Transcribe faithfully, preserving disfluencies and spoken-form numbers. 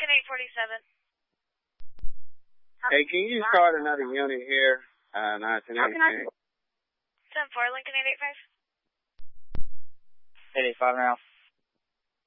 Lincoln eight forty-seven. Hey, can you start another unit here? Uh, nineteen eighteen. ten four, Lincoln eight eighty-five. eight eighty-five now.